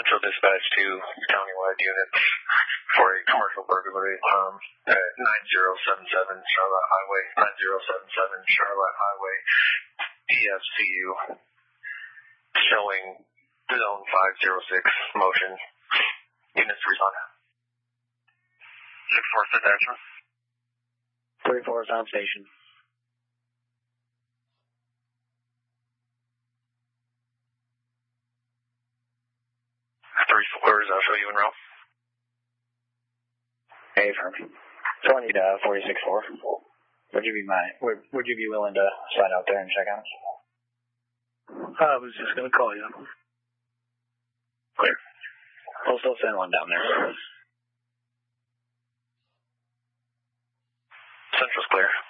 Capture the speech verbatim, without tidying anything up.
Central Dispatch to countywide units for a commercial burglary um, at nine zero seven seven Charlotte Highway, nine zero seven seven Charlotte Highway, E F C U, showing zone five zero six motion. Units respond. six four attachment. three four is on station. three fours, I'll show you en route. Hey, firm. So I need uh, forty-six four. Would you be my, would, would you be willing to slide out there and check on us? I was just going to call you. Clear. We'll still send one down there. Central's clear.